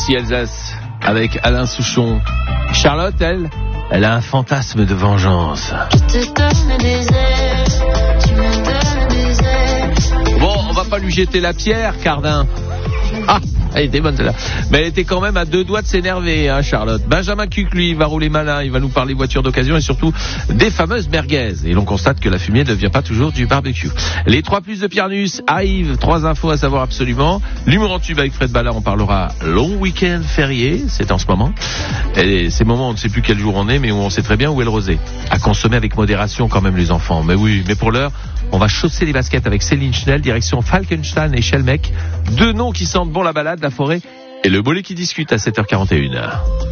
Ici Alsace, avec Alain Souchon. Charlotte, elle a un fantasme de vengeance. Bon, on va pas lui jeter la pierre, Cardin. Ah, elle était bonne celle-là. Mais elle était quand même à 2 doigts de s'énerver, hein, Charlotte. Benjamin Cuc, lui, va rouler malin. Il va nous parler voitures d'occasion et surtout des fameuses merguez. Et l'on constate que la fumée ne vient pas toujours du barbecue. Les 3 plus de Pierre Nuss arrivent. 3 infos à savoir absolument. L'humour en tube avec Fred Ballard. On parlera long week-end férié. C'est en ce moment. Et ces moments, on ne sait plus quel jour on est, mais où on sait très bien où est le rosé. À consommer avec modération quand même, les enfants. Mais oui, mais pour l'heure, on va chausser les baskets avec Céline Schnell, direction Falkenstein et Schelmeck. 2 noms qui sentent bon la balade, la forêt et le bolet qui discute à 7h41.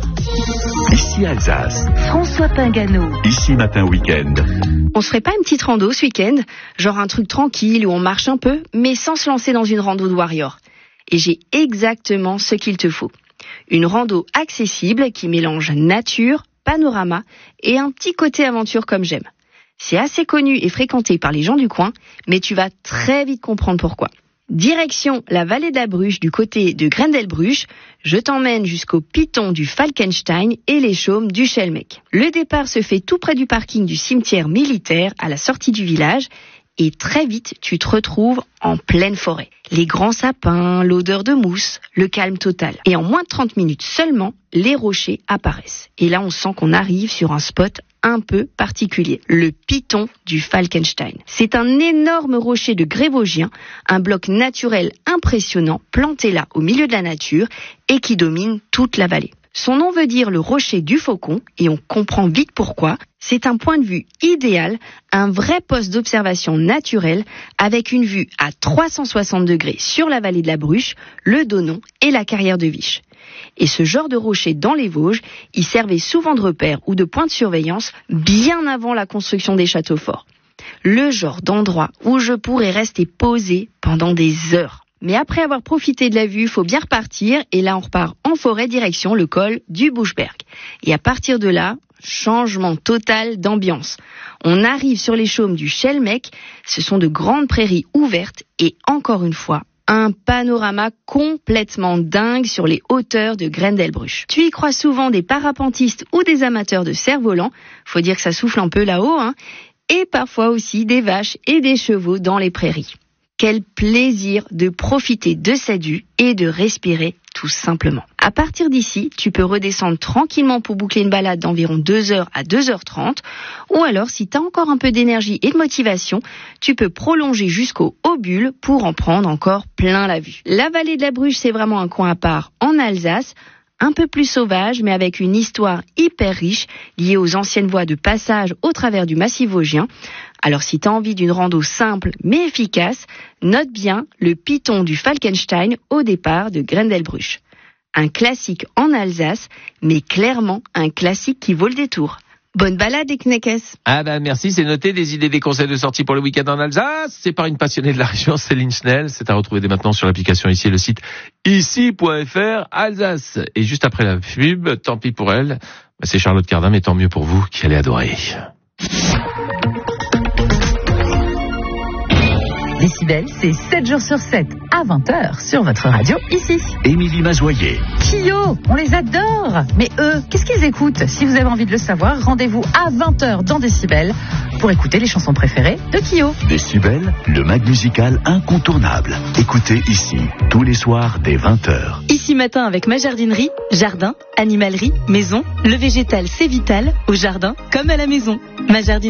Ici Alsace. François Pingano. Ici Matin Week-end. On se ferait pas une petite rando ce week-end? Genre un truc tranquille où on marche un peu, mais sans se lancer dans une rando de warrior. Et j'ai exactement ce qu'il te faut. Une rando accessible qui mélange nature, panorama et un petit côté aventure comme j'aime. C'est assez connu et fréquenté par les gens du coin, mais tu vas très vite comprendre pourquoi. Direction la vallée de la Bruche du côté de Grendelbruch, je t'emmène jusqu'au piton du Falkenstein et les chaumes du Schelmeck. Le départ se fait tout près du parking du cimetière militaire à la sortie du village et très vite tu te retrouves en pleine forêt. Les grands sapins, l'odeur de mousse, le calme total. Et en moins de 30 minutes seulement, les rochers apparaissent. Et là on sent qu'on arrive sur un spot un peu particulier, le piton du Falkenstein. C'est un énorme rocher de Grévogien, un bloc naturel impressionnant planté là au milieu de la nature et qui domine toute la vallée. Son nom veut dire le rocher du faucon et on comprend vite pourquoi. C'est un point de vue idéal, un vrai poste d'observation naturel avec une vue à 360 degrés sur la vallée de la Bruche, le Donon et la carrière de Viche. Et ce genre de rocher dans les Vosges, il servait souvent de repère ou de point de surveillance bien avant la construction des châteaux forts. Le genre d'endroit où je pourrais rester posé pendant des heures. Mais après avoir profité de la vue, il faut bien repartir et là on repart en forêt direction le col du Buschberg. Et à partir de là, changement total d'ambiance. On arrive sur les chaumes du Schelmeck, ce sont de grandes prairies ouvertes et encore une fois, un panorama complètement dingue sur les hauteurs de Grendelbruch. Tu y crois souvent des parapentistes ou des amateurs de cerfs-volants, faut dire que ça souffle un peu là-haut, hein, et parfois aussi des vaches et des chevaux dans les prairies. Quel plaisir de profiter de cette vue et de respirer tout simplement. À partir d'ici, tu peux redescendre tranquillement pour boucler une balade d'environ 2h à 2h30 ou alors si tu as encore un peu d'énergie et de motivation, tu peux prolonger jusqu'au Haut-Bulle pour en prendre encore plein la vue. La vallée de la Bruche, c'est vraiment un coin à part en Alsace, un peu plus sauvage mais avec une histoire hyper riche liée aux anciennes voies de passage au travers du massif vosgien. Alors si tu as envie d'une rando simple mais efficace, note bien le piton du Falkenstein au départ de Grendelbruch. Un classique en Alsace, mais clairement un classique qui vaut le détour. Bonne balade les Kneckes. Ah ben merci, c'est noté, des idées, des conseils de sortie pour le week-end en Alsace. C'est par une passionnée de la région, Céline Schnell. C'est à retrouver dès maintenant sur l'application ici et le site ici.fr Alsace. Et juste après la pub, tant pis pour elle, c'est Charlotte Cardin, mais tant mieux pour vous qui allez adorer. Décibel, c'est 7 jours sur 7, à 20h, sur votre radio, ici. Émilie Mazoyer. Kyo, on les adore. Mais eux, qu'est-ce qu'ils écoutent? Si vous avez envie de le savoir, rendez-vous à 20h dans Décibel pour écouter les chansons préférées de Kyo. Décibel, le mag musical incontournable. Écoutez ici, tous les soirs dès 20h. Ici matin avec ma jardinerie, jardin, animalerie, maison, le végétal c'est vital, au jardin comme à la maison. Ma jardinerie.